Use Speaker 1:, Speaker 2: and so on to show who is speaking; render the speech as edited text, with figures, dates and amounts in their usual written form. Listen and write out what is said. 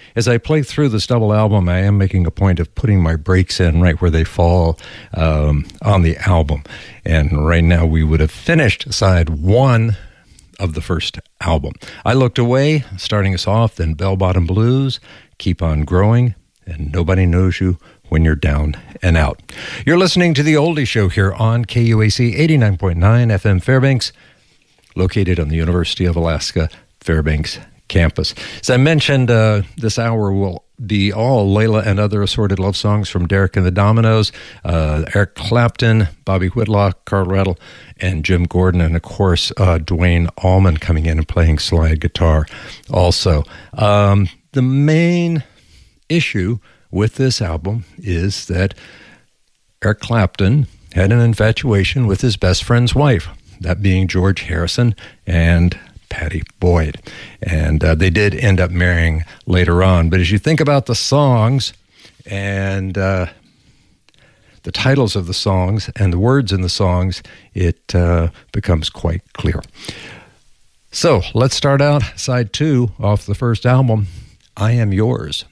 Speaker 1: As I play through this double album, I am making a point of putting my breaks in right where they fall on the album. And right now we would have finished side one of the first album. I Looked Away, starting us off, then Bell Bottom Blues, Keep On Growing, and Nobody Knows You When You're Down and Out. You're listening to The Oldie Show here on KUAC 89.9 FM Fairbanks, located on the University of Alaska Fairbanks campus. As I mentioned, this hour will be all Layla and Other Assorted Love Songs from Derek and the Dominoes, Eric Clapton, Bobby Whitlock, Carl Rattle, and Jim Gordon, and of course, Dwayne Allman coming in and playing slide guitar also. The main issue with this album is that Eric Clapton had an infatuation with his best friend's wife, that being George Harrison and Pattie Boyd. And they did end up marrying later on. But as you think about the songs and the titles of the songs and the words in the songs, it becomes quite clear. So let's start out side two off the first album, I Am Yours.